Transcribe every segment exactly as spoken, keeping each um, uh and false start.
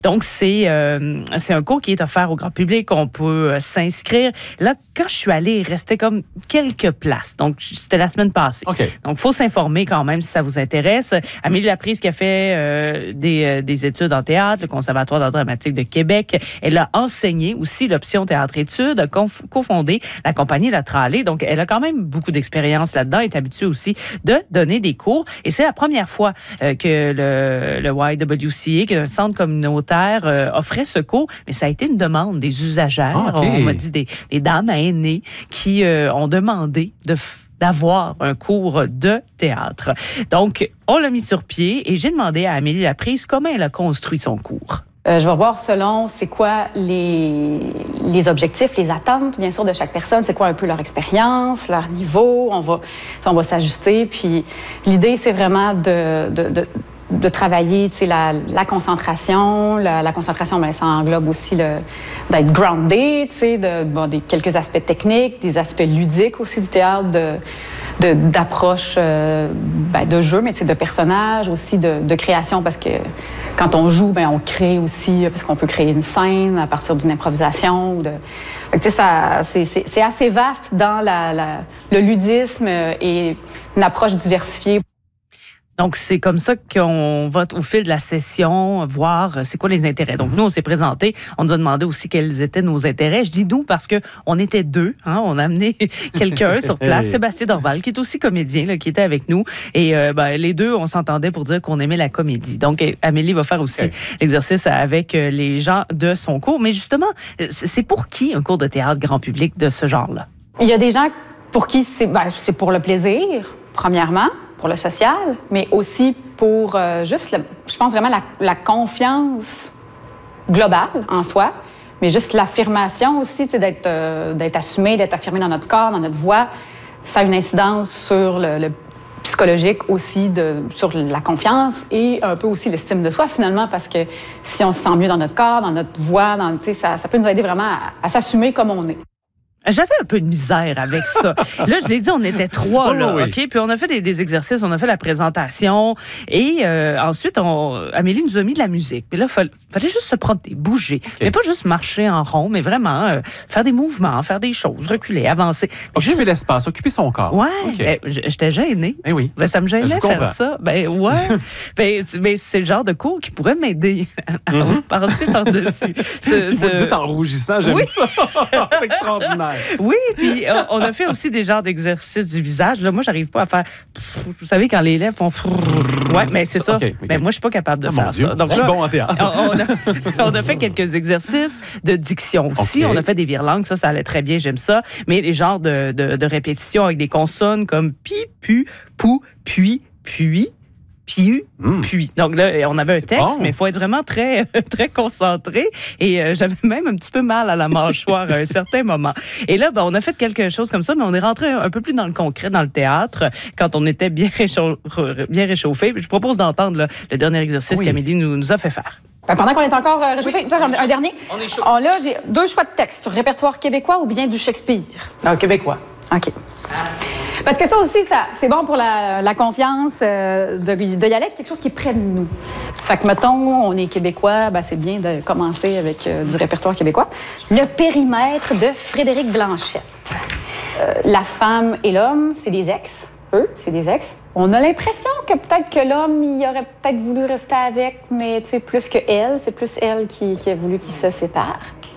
Donc, c'est euh, c'est un cours qui est offert au grand public. On peut euh, s'inscrire. Là, quand je suis allée, il restait comme quelques places. Donc, c'était la semaine passée. Okay. Donc, il faut s'informer quand même si ça vous intéresse. Amélie Laprise, qui a fait euh, des, euh, des études en théâtre, le Conservatoire d'art dramatique de Québec, elle a enseigné aussi l'option théâtre-études, a conf- cofondé la compagnie La Tralée. Donc, elle a quand même beaucoup d'expérience là-dedans, est habituée aussi de donner des cours. Et c'est la première fois euh, que le, le Y W C A, qui est un centre communautaire, Euh, offrait ce cours, mais ça a été une demande des usagères. Ah, okay. On m'a dit des, des dames aînées qui euh, ont demandé de f- d'avoir un cours de théâtre. Donc, on l'a mis sur pied et j'ai demandé à Amélie Laprise comment elle a construit son cours. Euh, je vais voir selon c'est quoi les, les objectifs, les attentes, bien sûr, de chaque personne. C'est quoi un peu leur expérience, leur niveau. On va, on va s'ajuster. Puis l'idée, c'est vraiment de... de, de de travailler, tu sais, la, la concentration. La, la concentration, ben, ça englobe aussi le, d'être groundé, tu sais, de, bon, des, quelques aspects techniques, des aspects ludiques aussi du théâtre, de, de, d'approche euh, ben, de jeu, mais tu sais, de personnages, aussi de, de création, parce que quand on joue, ben, on crée aussi, parce qu'on peut créer une scène à partir d'une improvisation. Ou de... Fait que, tu sais, ça, c'est, c'est, c'est assez vaste dans la, la, le ludisme et une approche diversifiée. Donc, c'est comme ça qu'on va, au fil de la session, voir c'est quoi les intérêts. Donc, nous, on s'est présenté. On nous a demandé aussi quels étaient nos intérêts. Je dis nous parce que on était deux. Hein, on a amené quelqu'un sur place, Sébastien Dorval, qui est aussi comédien, là, qui était avec nous. Et euh, ben, les deux, on s'entendait pour dire qu'on aimait la comédie. Donc, Amélie va faire aussi okay. l'exercice avec les gens de son cours. Mais justement, c'est pour qui un cours de théâtre grand public de ce genre-là? Il y a des gens pour qui c'est, ben, c'est pour le plaisir, premièrement, pour le social, mais aussi pour euh, juste, le, je pense vraiment la, la confiance globale en soi, mais juste l'affirmation aussi, tu sais, d'être, euh, d'être assumé, d'être affirmé dans notre corps, dans notre voix, ça a une incidence sur le, le psychologique aussi, de, sur la confiance et un peu aussi l'estime de soi finalement, parce que si on se sent mieux dans notre corps, dans notre voix, dans, tu sais, ça, ça peut nous aider vraiment à, à s'assumer comme on est. J'avais un peu de misère avec ça. Là, je l'ai dit, on était trois, là, oh, oui. OK? Puis on a fait des, des exercices, on a fait la présentation. Et euh, ensuite, on, Amélie nous a mis de la musique. Puis là, il fallait, fallait juste se promener, bouger. Okay. Mais pas juste marcher en rond, mais vraiment euh, faire des mouvements, faire des choses, reculer, avancer. Occuper juste... l'espace, occuper son corps. Ouais, okay. ben, j'étais gênée. Eh oui. Ben, ça me gênait de faire ça. Ben ouais. ben, ben, c'est le genre de cours qui pourrait m'aider à mm-hmm. passer par-dessus. Ce, ce... Vous le dites en rougissant, j'aime oui. ça. C'est extraordinaire. Oui, puis euh, on a fait aussi des genres d'exercices du visage. Là, moi, j'arrive pas à faire... Vous savez, quand les lèvres font... Ouais, mais c'est ça. Okay, okay. Mais moi, je suis pas capable de oh, faire ça. Donc, je suis bon en théâtre. On, on, a, on a fait quelques exercices de diction aussi. Okay. On a fait des virelangues. Ça, ça allait très bien. J'aime ça. Mais des genres de, de, de répétitions avec des consonnes comme pi, pu, pou, puis, puis... Puis, mmh. puis. Donc là, on avait un texte, bon. mais il faut être vraiment très, très concentré. Et euh, j'avais même un petit peu mal à la mâchoire à un certain moment. Et là, ben, on a fait quelque chose comme ça, mais on est rentré un peu plus dans le concret, dans le théâtre, quand on était bien, réchauff... bien réchauffé. Je propose d'entendre là, le dernier exercice oui. qu'Amélie nous, nous a fait faire. Ben, pendant qu'on est encore euh, réchauffé, oui. un dernier. On est chaud. Oh, là, j'ai deux choix de texte sur répertoire québécois ou bien du Shakespeare. Non, québécois. OK. Parce que ça aussi, ça, c'est bon pour la, la confiance euh, de, de y aller avec quelque chose qui est près de nous. Fait que, mettons, on est Québécois, ben, c'est bien de commencer avec euh, du répertoire québécois. Le périmètre de Frédéric Blanchette. Euh, la femme et l'homme, c'est des ex. Eux, c'est des ex. On a l'impression que peut-être que l'homme, il aurait peut-être voulu rester avec, mais tu sais, plus que elle, c'est plus elle qui, qui a voulu qu'ils se séparent.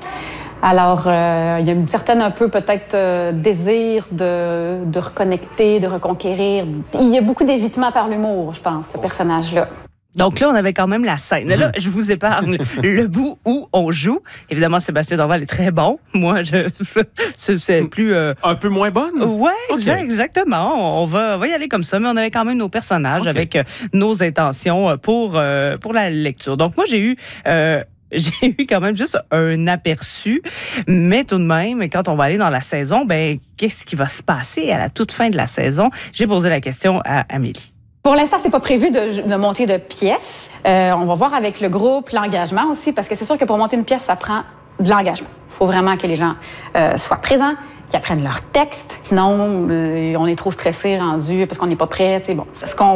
Alors, euh, il y a une certaine, un peu, peut-être, euh, désir de, de reconnecter, de reconquérir. Il y a beaucoup d'évitement par l'humour, je pense, ce personnage-là. Donc là, on avait quand même la scène. Mmh. Là, je vous épargne le bout où on joue. Évidemment, Sébastien Dorval est très bon. Moi, je c'est plus... Euh... Un peu moins bonne? Oui, okay. exactement. On va, on va y aller comme ça, mais on avait quand même nos personnages okay. avec euh, nos intentions pour, euh, pour la lecture. Donc moi, j'ai eu... Euh, J'ai eu quand même juste un aperçu, mais tout de même, quand on va aller dans la saison, ben qu'est-ce qui va se passer à la toute fin de la saison? J'ai posé la question à Amélie. Pour l'instant, c'est pas prévu de, de monter de pièces. Euh, on va voir avec le groupe l'engagement aussi, parce que c'est sûr que pour monter une pièce, ça prend de l'engagement. Il faut vraiment que les gens euh, soient présents, qu'ils apprennent leur texte. Sinon, euh, on est trop stressé, rendu, parce qu'on n'est pas prêt. Bon, ce qu'on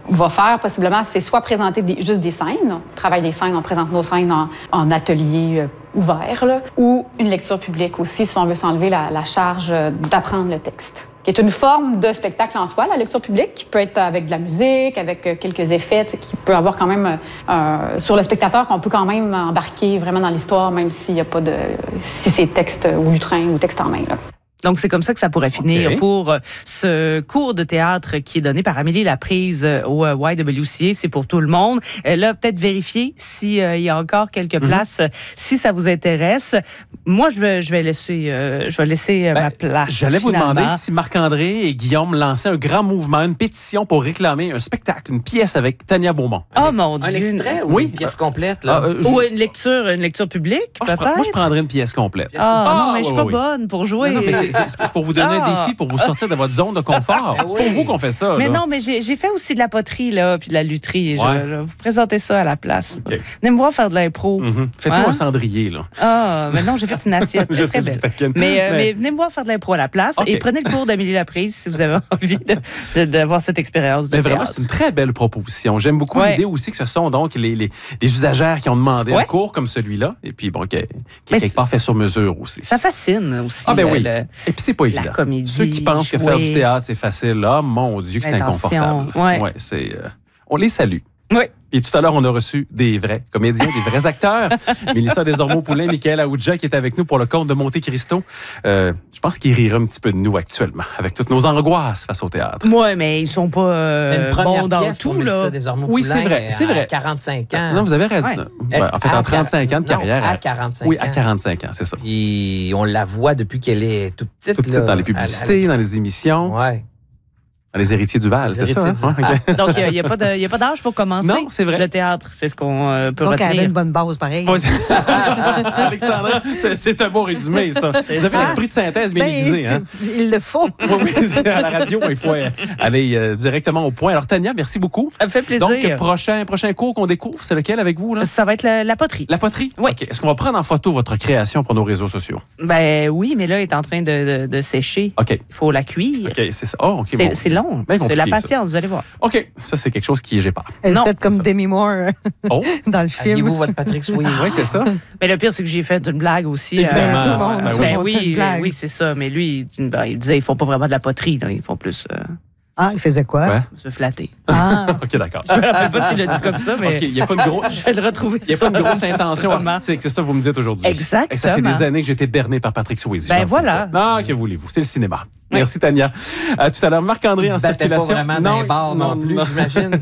va faire possiblement, c'est soit présenter des, juste des scènes, on travaille des scènes, on présente nos scènes en, en atelier euh, ouvert, là, ou une lecture publique aussi, si on veut s'enlever la, la charge d'apprendre le texte, qui est une forme de spectacle en soi, la lecture publique, qui peut être avec de la musique, avec euh, quelques effets, qui peut avoir quand même euh, sur le spectateur qu'on peut quand même embarquer vraiment dans l'histoire, même s'il n'y a pas de... si c'est texte ou lutrin ou texte en main, là. Donc, c'est comme ça que ça pourrait finir okay. pour ce cours de théâtre qui est donné par Amélie Laprise au Y W C A. C'est pour tout le monde. Là, peut-être vérifier s'il euh, y a encore quelques mm-hmm. places, si ça vous intéresse. Moi, je vais, je vais laisser, euh, je vais laisser euh, ben, ma place. J'allais finalement. vous demander si Marc-André et Guillaume lançaient un grand mouvement, une pétition pour réclamer un spectacle, une pièce avec Tania Beaumont. Oh un, mon Dieu! Un extrait ou oui. une pièce complète? Là? Ah, euh, je... Ou une lecture, une lecture publique, ah, peut-être? Je, moi, je prendrais une pièce complète. Ah, ah non, mais oui, je suis pas oui. bonne pour jouer. Non, non, mais c'est, c'est, c'est pour vous donner ah. un défi, pour vous sortir de votre zone de confort. Ah, c'est oui. pour vous qu'on fait ça. Mais là. non, mais j'ai, j'ai fait aussi de la poterie, là, puis de la lutherie. Et ouais. je, je vais vous présenter ça à la place. Okay. Venez me voir faire de l'impro. Mm-hmm. Faites-nous hein? un cendrier, là. Ah, mais non, j'ai fait une assiette très, très belle. Mais, euh, mais... mais venez me voir faire de l'impro à la place okay. et prenez le cours d'Amélie Laprise si vous avez envie de, de, d'avoir cette expérience de mais théâtre. vraiment, c'est une très belle proposition. J'aime beaucoup ouais. l'idée aussi que ce sont donc les, les, les usagères qui ont demandé ouais. un cours comme celui-là, et puis bon, qui est quelque part fait sur mesure aussi. Ça fascine aussi. Ah ben le, oui. Le, et puis c'est pas évident. La comédie. Ceux qui pensent que faire du théâtre, c'est facile, là, mon Dieu, que c'est inconfortable. Ouais. Ouais, c'est, euh, on les salue. Oui. Et tout à l'heure, on a reçu des vrais comédiens, des vrais acteurs. Mélissa Desormeaux-Poulain, Michael Aoudja, qui est avec nous pour le Comte de Monte Cristo. Euh, je pense qu'il rira un petit peu de nous actuellement, avec toutes nos angoisses face au théâtre. Oui, mais ils sont pas euh, c'est une première bons dans pièce tout, pour là. Oui, c'est vrai, c'est vrai. À quarante-cinq ans. Non, vous avez raison. Ouais. Ouais, en fait, en trente-cinq ans de carrière. Non, à quarante-cinq ans. Oui, à quarante-cinq ans, c'est ça. Puis on la voit depuis qu'elle est toute petite. Toute petite, dans les publicités, dans les émissions. Oui. Les héritiers du Val, c'est ça? Hein? Ah, donc, il n'y a, a pas d'âge pour commencer. Non, c'est vrai. Le théâtre, c'est ce qu'on euh, peut donc, retenir. Donc, elle avait une bonne base, pareil. Ouais, Alexandra, c'est, c'est un bon résumé, ça. Vous avez l'esprit de synthèse bien ben, aiguisé. Hein? Il le faut. Oui, à la radio, il faut aller euh, directement au point. Alors, Tania, merci beaucoup. Ça me fait plaisir. Donc, prochain, prochain cours qu'on découvre, c'est lequel avec vous? Là? Ça va être la, la poterie. La poterie? Oui. Okay. Est-ce qu'on va prendre en photo votre création pour nos réseaux sociaux? Ben oui, mais là, elle est en train de, de, de sécher. OK. Il faut la cuire. OK, c'est ça. Oh, OK. C'est, bon. c'est long. Ben, c'est la patience, vous allez voir. OK, ça, c'est quelque chose qui j'ai pas. Elle est faite comme Demi Moore oh. dans le film. Aviez-vous votre Patrick Swayze? Oui, c'est ça. Mais le pire, c'est que j'ai fait une blague aussi. Évidemment. Euh, tout le monde. Ben, ben, oui, oui, ben, oui, c'est ça. Mais lui, il, ben, il disait ils font pas vraiment de la poterie. Là. Ils font plus... Euh... Ah, il faisait quoi? Ouais. Se flatter. Ah. OK, d'accord. Je me rappelle pas s'il l'a dit comme ça, mais... OK, il n'y a pas une grosse... Je vais le retrouver. Il n'y a pas une grosse intention artistique, c'est ça que vous me dites aujourd'hui. Exactement. Et ça fait des années que j'ai été berné par Patrick Swayze. Ben voilà. Ah, que voulez-vous? C'est le cinéma. Oui. Merci, Tania. À tout à l'heure, Marc-André en circulation. Pas vraiment non, dans les bars non, non plus, non. J'imagine.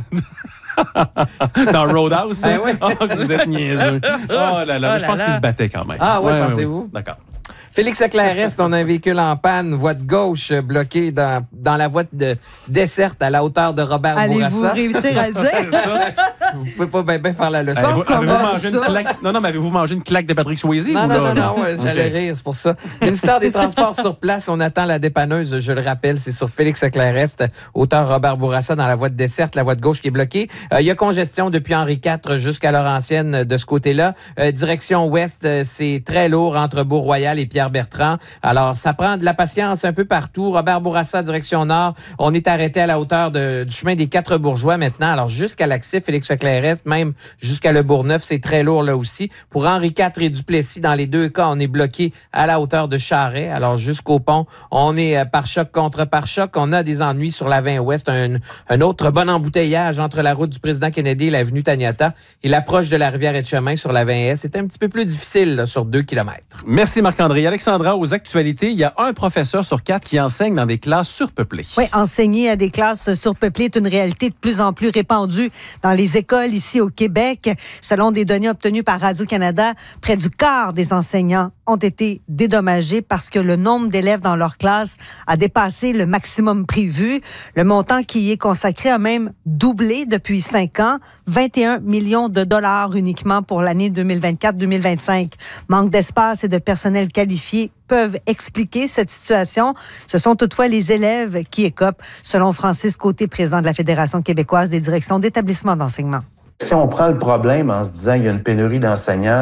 Dans Roadhouse? Ben oui. Oh, vous êtes niaiseux. Oh là là, oh là je pense là. qu'il se battait quand même. Ah ouais, ouais pensez-vous? Ouais. D'accord. Félix Leclerc, on a un véhicule en panne, voie de gauche bloquée dans, dans la voie de desserte à la hauteur de Robert Allez Bourassa. Allez-vous réussir à le dire? Vous pouvez pas bien ben faire la leçon. Avez-vous, Comment avez-vous mangé ça? Une claque? Non, non, mais avez-vous mangé une claque de Patrick Swayze? Non, ou non, là? non, non, ouais, j'allais okay. rire, c'est pour ça. Ministère des Transports sur place, on attend la dépanneuse, je le rappelle, c'est sur Félix Leclerc, hauteur Robert Bourassa dans la voie de desserte, la voie de gauche qui est bloquée. Il euh, y a congestion depuis Henri quatre jusqu'à Laurentienne de ce côté-là. Euh, direction ouest, euh, c'est très lourd entre Beau-Royal et Pierre-Bertrand. Alors, ça prend de la patience un peu partout. Robert Bourassa, direction nord. On est arrêté à la hauteur de, du chemin des Quatre Bourgeois maintenant. Alors, jusqu'à l'accès Félix Leclerc, même jusqu'à Le Bourgneuf, c'est très lourd là aussi. Pour Henri quatre et Duplessis, dans les deux cas, on est bloqué à la hauteur de Charest. Alors, jusqu'au pont, on est pare-choc contre pare-choc. On a des ennuis sur la vingt ouest. Un, un autre bon embouteillage entre la route du président Kennedy et l'avenue Taniata et l'approche de la rivière Etchemin sur la vingt est. C'est un petit peu plus difficile là, sur deux kilomètres. Merci Marc-André. Alexandra, aux actualités, il y a un professeur sur quatre qui enseigne dans des classes surpeuplées. Oui, enseigner à des classes surpeuplées est une réalité de plus en plus répandue dans les écoles ici au Québec. Selon des données obtenues par Radio-Canada, près du quart des enseignants ont été dédommagés parce que le nombre d'élèves dans leur classe a dépassé le maximum prévu. Le montant qui y est consacré a même doublé depuis cinq ans, vingt et un millions de dollars uniquement pour l'année deux mille vingt-quatre deux mille vingt-cinq. Manque d'espace et de personnel qualifié peuvent expliquer cette situation. Ce sont toutefois les élèves qui écopent, selon Francis Côté, président de la Fédération québécoise des directions d'établissements d'enseignement. Si on prend le problème en se disant qu'il y a une pénurie d'enseignants,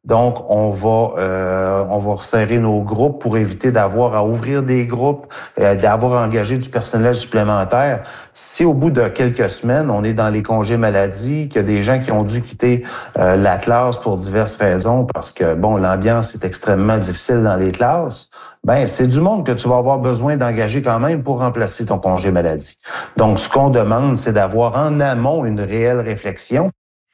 Donc, on va euh, on va resserrer nos groupes pour éviter d'avoir à ouvrir des groupes, euh, d'avoir engagé du personnel supplémentaire. Si au bout de quelques semaines, on est dans les congés maladie, qu'il y a des gens qui ont dû quitter euh, la classe pour diverses raisons, parce que, bon, l'ambiance est extrêmement difficile dans les classes, ben c'est du monde que tu vas avoir besoin d'engager quand même pour remplacer ton congé maladie. Donc, ce qu'on demande, c'est d'avoir en amont une réelle réflexion.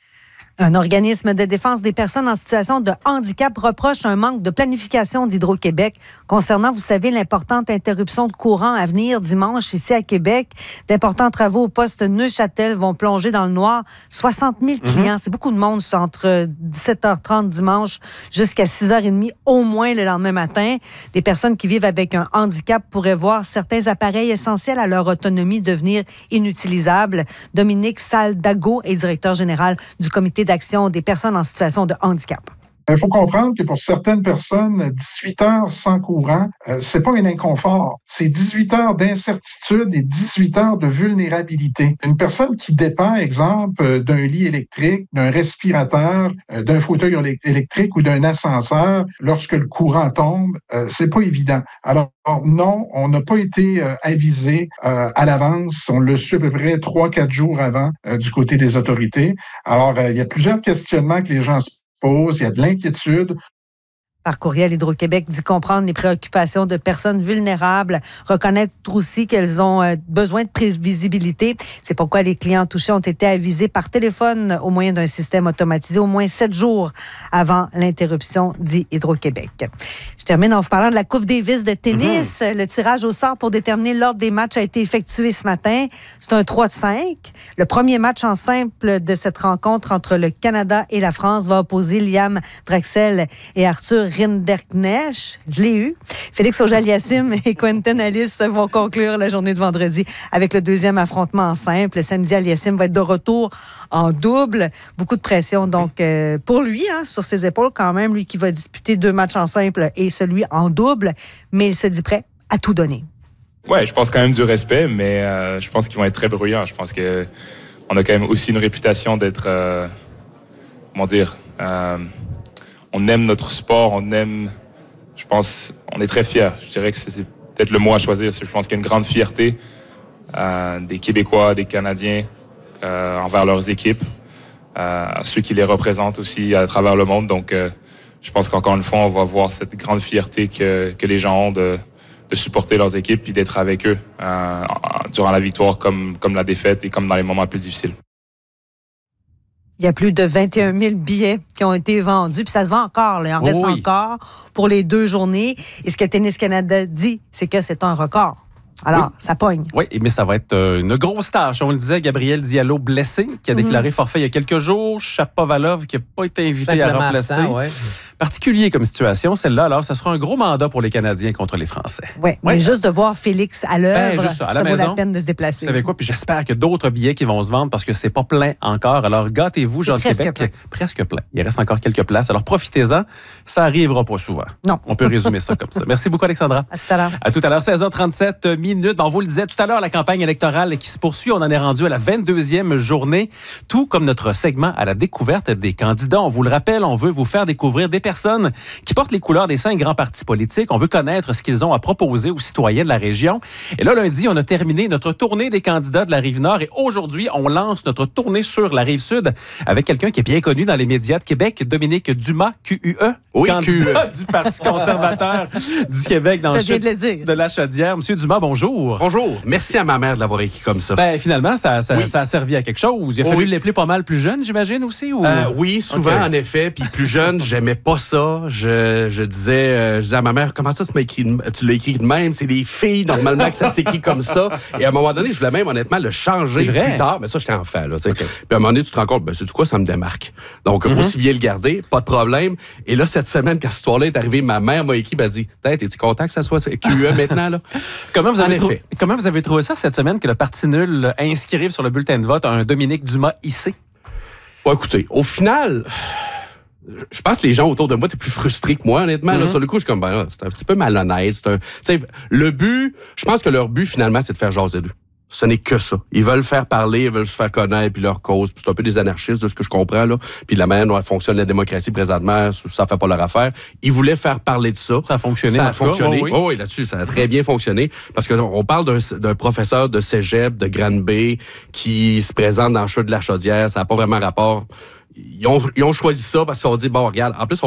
Un organisme de défense des personnes en situation de handicap reproche un manque de planification d'Hydro-Québec concernant, vous savez, l'importante interruption de courant à venir dimanche ici à Québec. D'importants travaux au poste Neuchâtel vont plonger dans le noir soixante mille clients. Mm-hmm. C'est beaucoup de monde entre dix-sept heures trente dimanche jusqu'à six heures trente au moins le lendemain matin. Des personnes qui vivent avec un handicap pourraient voir certains appareils essentiels à leur autonomie devenir inutilisables. Dominique Saldago est directeur général du comité d'action des personnes en situation de handicap. Il faut comprendre que pour certaines personnes, dix-huit heures sans courant, euh, c'est pas un inconfort. C'est dix-huit heures d'incertitude et dix-huit heures de vulnérabilité. Une personne qui dépend, exemple, d'un lit électrique, d'un respirateur, euh, d'un fauteuil électrique ou d'un ascenseur, lorsque le courant tombe, euh, c'est pas évident. Alors, non, on n'a pas été euh, avisé euh, à l'avance. On l'a su à peu près trois, quatre jours avant euh, du côté des autorités. Alors, euh, il y a plusieurs questionnements que les gens se posent. Il y a de l'inquiétude. Par courriel, Hydro-Québec dit comprendre les préoccupations de personnes vulnérables, reconnaître aussi qu'elles ont besoin de prévisibilité. C'est pourquoi les clients touchés ont été avisés par téléphone au moyen d'un système automatisé au moins sept jours avant l'interruption, dit Hydro-Québec. Je termine en vous parlant de la Coupe Davis de tennis. Mm-hmm. Le tirage au sort pour déterminer l'ordre des matchs a été effectué ce matin. C'est un trois de cinq. Le premier match en simple de cette rencontre entre le Canada et la France va opposer Liam Drexel et Arthur Rinderknecht. Je l'ai eu. Félix Auger-Aliassime et Quentin Alice vont conclure la journée de vendredi avec le deuxième affrontement en simple. Samedi, Aliassime va être de retour en double. Beaucoup de pression donc euh, pour lui, hein, sur ses épaules quand même, lui qui va disputer deux matchs en simple et celui en double, mais il se dit prêt à tout donner. Ouais, je pense quand même du respect, mais euh, je pense qu'ils vont être très bruyants. Je pense que on a quand même aussi une réputation d'être, euh, comment dire, euh, on aime notre sport, on aime, je pense, on est très fiers. Je dirais que c'est, c'est peut-être le mot à choisir. Je pense qu'il y a une grande fierté euh, des Québécois, des Canadiens euh, envers leurs équipes, euh, ceux qui les représentent aussi à travers le monde. Donc, euh, je pense qu'encore une fois, on va voir cette grande fierté que, que les gens ont de, de supporter leurs équipes et d'être avec eux euh, durant la victoire comme, comme la défaite et comme dans les moments plus difficiles. Il y a plus de vingt et un mille billets qui ont été vendus, puis ça se vend encore, là. Il en reste oui. encore pour les deux journées. Et ce que Tennis Canada dit, c'est que c'est un record. Alors, oui. ça pogne. Oui, mais ça va être une grosse tâche. On le disait, Gabriel Diallo blessé, qui a déclaré mm-hmm. forfait il y a quelques jours. Shapovalov, qui n'a pas été invité Simplement à remplacer. Absent, ouais. Particulier comme situation, celle-là. Alors, ça sera un gros mandat pour les Canadiens contre les Français. Oui, ouais. mais juste de voir Félix à l'œuvre, ben, ça, à la ça maison, vaut la peine de se déplacer. Vous savez quoi? Puis j'espère que d'autres billets qui vont se vendre parce que c'est pas plein encore. Alors, gâtez-vous, Jean de Québec. Plein. Presque plein. Il reste encore quelques places. Alors, profitez-en. Ça arrivera pas souvent. Non. On peut résumer ça comme ça. Merci beaucoup, Alexandra. À tout à l'heure. À tout à l'heure, seize heures trente-sept minutes. On vous le disait tout à l'heure, la campagne électorale qui se poursuit. On en est rendu à la vingt-deuxième journée. Tout comme notre segment à la découverte des candidats. On vous le rappelle, on veut vous faire découvrir des personnes qui portent les couleurs des cinq grands partis politiques. On veut connaître ce qu'ils ont à proposer aux citoyens de la région. Et là, lundi, on a terminé notre tournée des candidats de la Rive-Nord et aujourd'hui, on lance notre tournée sur la Rive-Sud avec quelqu'un qui est bien connu dans les médias de Québec, Dominique Dumas, Q U E, oui, candidat Q U E. Du Parti conservateur du Québec dans le chute de, de la Chaudière. Monsieur Dumas, bonjour. Bonjour. Merci à ma mère de l'avoir écrit comme ça. Ben, finalement, ça, ça, oui. ça a servi à quelque chose. Il a fallu oui. l'appeler pas mal plus jeune, j'imagine, aussi? Ou... Euh, oui, souvent, okay. en effet. Puis plus jeune, j'aimais pas ça. Je, je disais, euh, je disais à ma mère, comment ça, tu l'as écrit, tu l'as écrit de même? C'est des filles, normalement, que ça s'écrit comme ça. Et à un moment donné, je voulais même, honnêtement, le changer plus tard. Mais ça, j'étais enfant, là. Okay. Puis à un moment donné, tu te rends compte, ben, c'est du quoi, ça me démarque. Donc, mm-hmm. aussi bien le garder, pas de problème. Et là, cette semaine, quand cette histoire-là est arrivée, ma mère m'a écrit, elle dit, t'es-tu content que ça soit Q U E maintenant, là? Comment vous avez trou- Comment vous avez trouvé ça cette semaine que le Parti nul inscrive sur le bulletin de vote un Dominique Dumas hissé? Bon, écoutez, au final, je pense que les gens autour de moi étaient plus frustrés que moi, honnêtement. Mm-hmm. Là, sur le coup, je suis comme, ben, c'est un petit peu malhonnête. C'est un, le but, je pense que leur but, finalement, c'est de faire jaser d'eux. Ce n'est que ça. Ils veulent faire parler, ils veulent se faire connaître, puis leur cause. Puis c'est un peu des anarchistes, de ce que je comprends, là. Puis de la manière dont elle fonctionne la démocratie présentement, ça fait pas leur affaire. Ils voulaient faire parler de ça. Ça a fonctionné. Ça a fonctionné. Oh, oui, oh, oui là-dessus, ça a très bien fonctionné. Parce qu'on parle d'un, d'un professeur de cégep, de Granby, qui se présente dans le chute de la Chaudière. Ça n'a pas vraiment rapport. Ils ont, ils ont choisi ça parce qu'on dit, bon, regarde, en plus, on